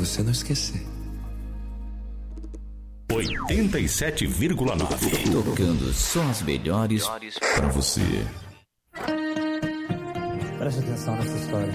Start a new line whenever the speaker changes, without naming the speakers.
você não esquecer.
87,9.
Tocando só as melhores pra você.
Preste atenção nessa história.